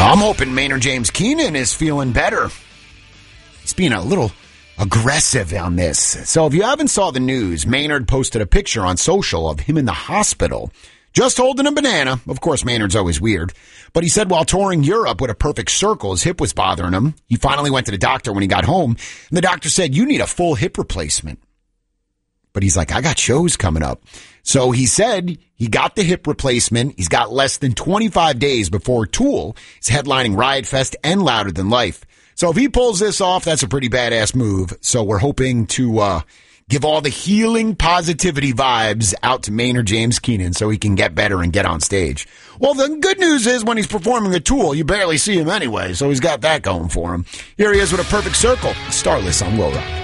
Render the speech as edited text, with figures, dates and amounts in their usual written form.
I'm hoping Maynard James Keenan is feeling better. He's being a little aggressive on this. So if you haven't saw the news, Maynard posted a picture on social of him in the hospital, just holding a banana. Of course, Maynard's always weird. But he said while touring Europe with a perfect circle, his hip was bothering him. He finally went to the doctor when he got home, and the doctor said, you need a full hip replacement. But he's like, I got shows coming up. So he said he got the hip replacement. He's got less than 25 days before Tool is headlining Riot Fest and Louder Than Life. So if he pulls this off, that's a pretty badass move. So we're hoping to give all the healing positivity vibes out to Maynard James Keenan so he can get better and get on stage. Well, the good news is when he's performing a Tool, you barely see him anyway. So he's got that going for him. Here he is with a perfect circle. Starless on Will Rock.